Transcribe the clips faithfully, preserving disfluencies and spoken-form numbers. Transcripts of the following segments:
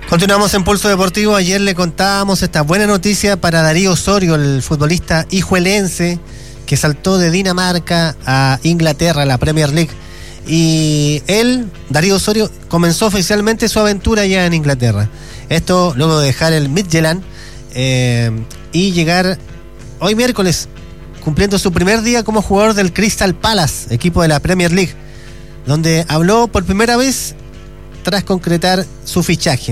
Continuamos en Pulso Deportivo. Ayer le contábamos esta buena noticia para Darío Osorio, el futbolista hijuelense que saltó de Dinamarca a Inglaterra, a la Premier League. Y él, Darío Osorio, comenzó oficialmente su aventura ya en Inglaterra. Esto luego de dejar el Midtjylland eh, y llegar hoy miércoles, cumpliendo su primer día como jugador del Crystal Palace, equipo de la Premier League, donde habló por primera vez tras concretar su fichaje.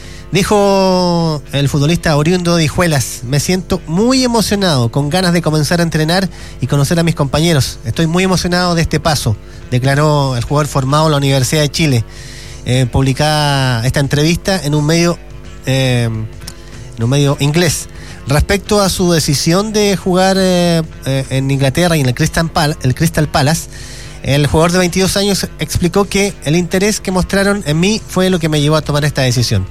Dijo el futbolista oriundo de Hijuelas: me siento muy emocionado, con ganas de comenzar a entrenar y conocer a mis compañeros. Estoy muy emocionado de este paso, declaró el jugador formado en la Universidad de Chile. Eh, publicada esta entrevista en un medio eh, en un medio inglés. Respecto a su decisión de jugar eh, eh, en Inglaterra y en el Crystal Pal- el Crystal Palace, el jugador de veintidós años explicó que el interés que mostraron en mí fue lo que me llevó a tomar esta decisión.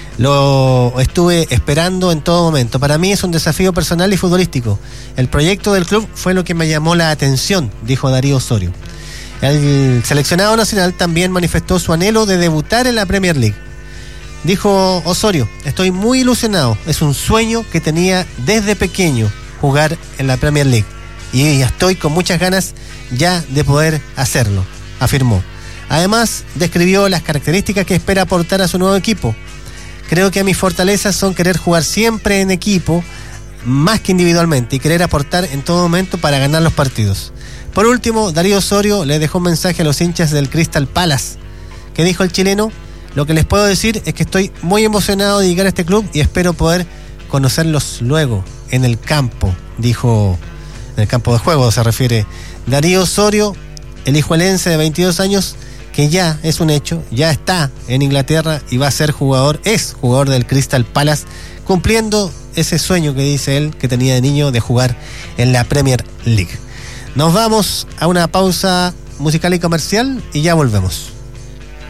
Lo estuve esperando en todo momento. Para mí es un desafío personal y futbolístico. El proyecto del club fue lo que me llamó la atención, dijo Darío Osorio. El seleccionado nacional también manifestó su anhelo de debutar en la Premier League. Dijo Osorio: estoy muy ilusionado, es un sueño que tenía desde pequeño, jugar en la Premier League, y estoy con muchas ganas ya de poder hacerlo, afirmó. Además, describió las características que espera aportar a su nuevo equipo. Creo que mis fortalezas son querer jugar siempre en equipo, más que individualmente, y querer aportar en todo momento para ganar los partidos. Por último, Darío Osorio le dejó un mensaje a los hinchas del Crystal Palace. ¿Qué dijo el chileno? Lo que les puedo decir es que estoy muy emocionado de llegar a este club y espero poder conocerlos luego en el campo, dijo. En el campo de juego se refiere Darío Osorio, el hijuelense de veintidós años, que ya es un hecho, ya está en Inglaterra y va a ser jugador, es jugador del Crystal Palace, cumpliendo ese sueño que dice él que tenía de niño de jugar en la Premier League. Nos vamos a una pausa musical y comercial y ya volvemos.